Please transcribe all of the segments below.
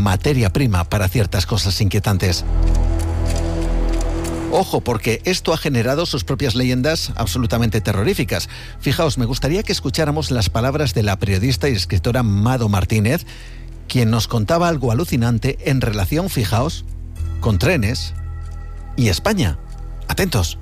materia prima para ciertas cosas inquietantes. Ojo, porque esto ha generado sus propias leyendas absolutamente terroríficas. Fijaos, me gustaría que escucháramos las palabras de la periodista y escritora Mado Martínez, quien nos contaba algo alucinante en relación, fijaos, con trenes y España. Atentos.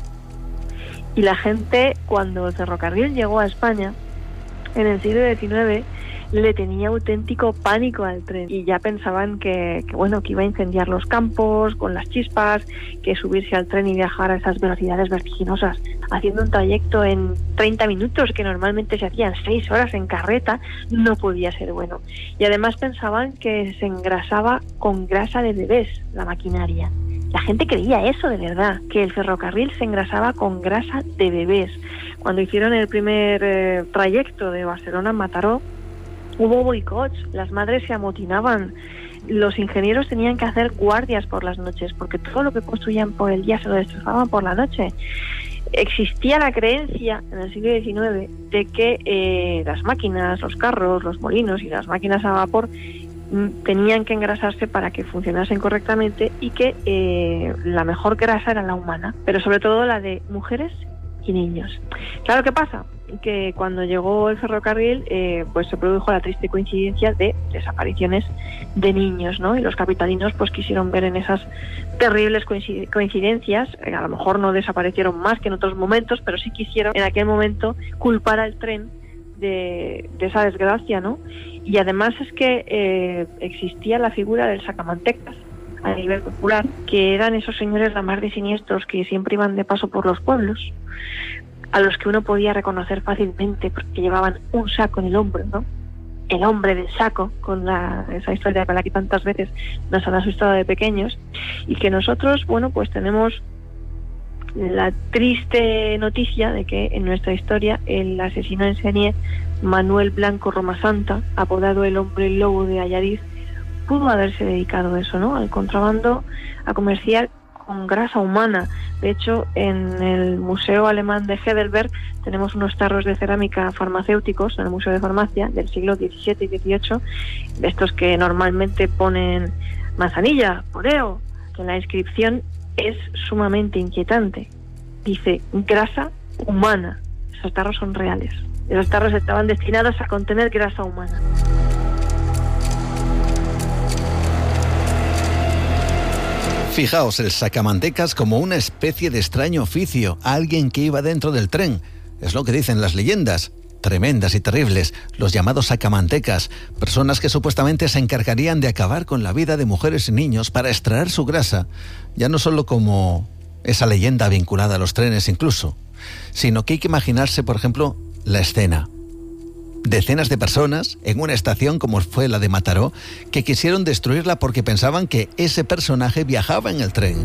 Y la gente, cuando el ferrocarril llegó a España, en el siglo XIX, le tenía auténtico pánico al tren y ya pensaban que iba a incendiar los campos con las chispas, que subirse al tren y viajar a esas velocidades vertiginosas, haciendo un trayecto en 30 minutos que normalmente se hacían 6 horas en carreta, no podía ser bueno. Y además pensaban que se engrasaba con grasa de bebés la maquinaria. La gente creía eso de verdad, que el ferrocarril se engrasaba con grasa de bebés. Cuando hicieron el primer trayecto de Barcelona a Mataró, hubo boicots, las madres se amotinaban, los ingenieros tenían que hacer guardias por las noches, porque todo lo que construían por el día se lo destrozaban por la noche. Existía la creencia en el siglo XIX de que las máquinas, los carros, los molinos y las máquinas a vapor tenían que engrasarse para que funcionasen correctamente y que la mejor grasa era la humana, pero sobre todo la de mujeres y niños. Claro, ¿qué pasa? Que cuando llegó el ferrocarril pues se produjo la triste coincidencia de desapariciones de niños, ¿no? Y los capitalinos pues quisieron ver en esas terribles coincidencias, a lo mejor no desaparecieron más que en otros momentos, pero sí quisieron en aquel momento culpar al tren de esa desgracia, ¿no? Y además es que existía la figura del sacamantecas a nivel popular, que eran esos señores la más de siniestros que siempre iban de paso por los pueblos, a los que uno podía reconocer fácilmente porque llevaban un saco en el hombro, ¿no? El hombre del saco, con esa historia con la que tantas veces nos han asustado de pequeños, y que nosotros, pues tenemos la triste noticia de que en nuestra historia el asesino en serie Manuel Blanco Romasanta, apodado el hombre lobo de Allariz, pudo haberse dedicado a eso, ¿no? Al contrabando, a comerciar con grasa humana. De hecho, en el Museo Alemán de Heidelberg tenemos unos tarros de cerámica farmacéuticos, en el Museo de Farmacia, del siglo XVII y XVIII, de estos que normalmente ponen manzanilla, oreo, que la inscripción es sumamente inquietante. Dice, grasa humana. Esos tarros son reales. Esos tarros estaban destinados a contener grasa humana. Fijaos, el sacamantecas como una especie de extraño oficio, alguien que iba dentro del tren. Es lo que dicen las leyendas, tremendas y terribles, los llamados sacamantecas, personas que supuestamente se encargarían de acabar con la vida de mujeres y niños para extraer su grasa, ya no solo como esa leyenda vinculada a los trenes incluso, sino que hay que imaginarse, por ejemplo, la escena. Decenas de personas en una estación como fue la de Mataró que quisieron destruirla porque pensaban que ese personaje viajaba en el tren.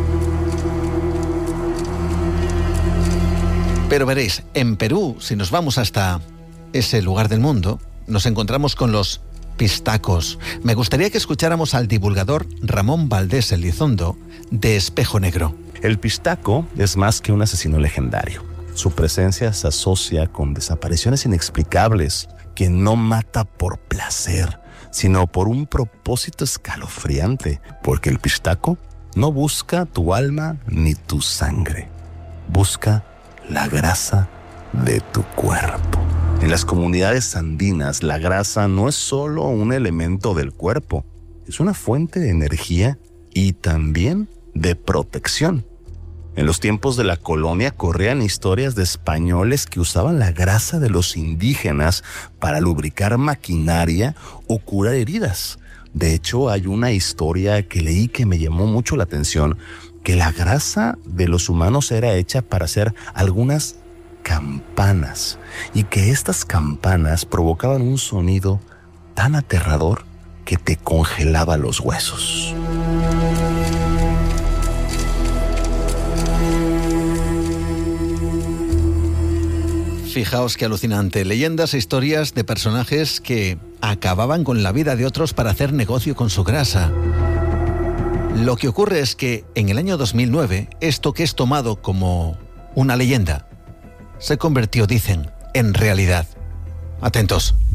Pero veréis, en Perú, si nos vamos hasta ese lugar del mundo, nos encontramos con los pistacos. Me gustaría que escucháramos al divulgador Ramón Valdés Elizondo de Espejo Negro. El pistaco es más que un asesino legendario. Su presencia se asocia con desapariciones inexplicables, que no mata por placer, sino por un propósito escalofriante, porque el pistaco no busca tu alma ni tu sangre, busca la grasa de tu cuerpo. En las comunidades andinas, la grasa no es solo un elemento del cuerpo, es una fuente de energía y también de protección. En los tiempos de la colonia corrían historias de españoles que usaban la grasa de los indígenas para lubricar maquinaria o curar heridas. De hecho, hay una historia que leí que me llamó mucho la atención, que la grasa de los humanos era hecha para hacer algunas campanas y que estas campanas provocaban un sonido tan aterrador que te congelaba los huesos. Fijaos qué alucinante. Leyendas e historias de personajes que acababan con la vida de otros para hacer negocio con su grasa. Lo que ocurre es que en el año 2009, esto que es tomado como una leyenda, se convirtió, dicen, en realidad. Atentos.